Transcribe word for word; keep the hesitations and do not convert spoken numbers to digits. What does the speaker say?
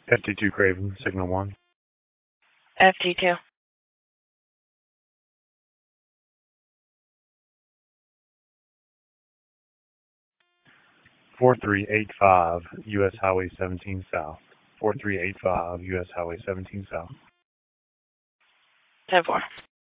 F T two Craven, signal one. F T two. four three eight five U S Highway seventeen South. four three eight five U S Highway seventeen South. ten four.